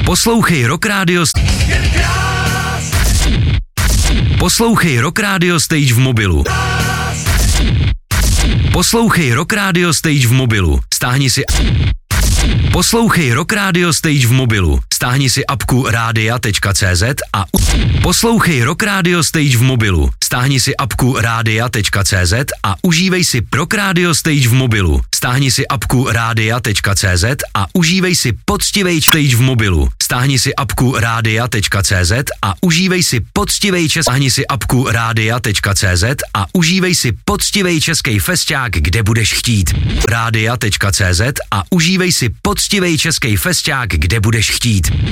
Poslouchej Rock Radio. Poslouchej Rock Radio Stage v mobilu. Poslouchej Rock Radio Stage v mobilu. Stáhni si... Poslouchej Rock Radio Stage v mobilu. Stáhni si apku radia.cz a poslouchej Rock Radio Stage v mobilu. Stáhni si apku radia.cz a užívej si Rock Radio Stage v mobilu. Stáhni si apku radia.cz a užívej si poctivej stage v mobilu. Stáhni si apku radia.cz a užívej si poctivej Stáhni si apku radia.cz a užívej si poctivej český festák, kde budeš chtít. Radia.cz a užívej si poctivej český festák, kde budeš chtít.